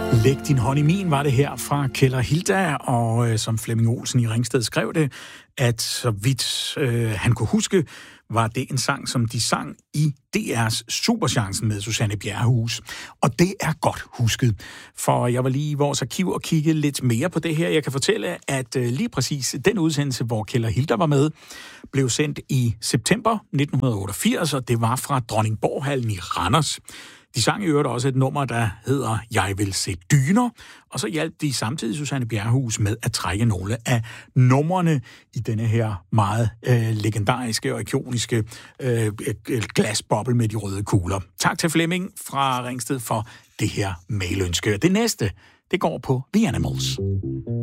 Læg din hånd i min, var det her fra Keld og Hilda, og som Flemming Olsen i Ringsted skrev det, at så vidt han kunne huske, var det en sang, som de sang i DR's Superchancen med Susanne Bjerrehuus. Og det er godt husket, for jeg var lige i vores arkiv og kiggede lidt mere på det her. Jeg kan fortælle, at lige præcis den udsendelse, hvor Keld og Hilda var med, blev sendt i september 1988, og det var fra Dronningborghallen i Randers. De sang i øvrigt også et nummer, der hedder Jeg vil se dyner, og så hjalp de samtidig Susanne Bjerrehuus med at trække nogle af numrene i denne her meget legendariske og ikoniske glasboble med de røde kugler. Tak til Flemming fra Ringsted for det her mailønske. Det næste, det går på The Animals.